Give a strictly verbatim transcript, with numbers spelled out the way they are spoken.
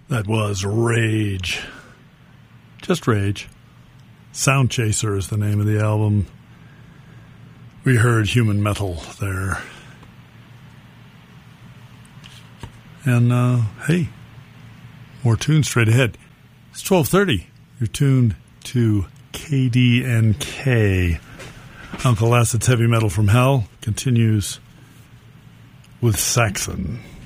That was Rage. Just Rage. Sound Chaser is the name of the album. We heard Human Metal there. And, uh, hey, more tunes straight ahead. It's twelve thirty. You're tuned to K D N K. Uncle Acid's Heavy Metal from Hell continues with Saxon.